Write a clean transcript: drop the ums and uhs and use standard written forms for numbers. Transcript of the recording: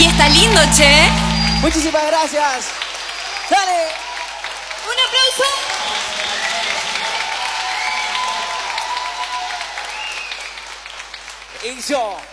Y está lindo, che. Muchísimas gracias. ¡Dale! Un aplauso. Y yo.